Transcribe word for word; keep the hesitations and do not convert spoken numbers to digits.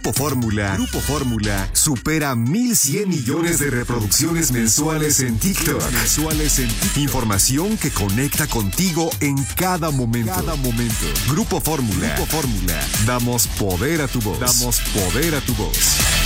Grupo Fórmula, Grupo Fórmula supera mil cien millones de reproducciones mensuales en TikTok. Mensuales en TikTok. Información que conecta contigo en cada momento. Cada momento. Grupo Fórmula, Grupo Fórmula. Damos poder a tu voz. Damos poder a tu voz.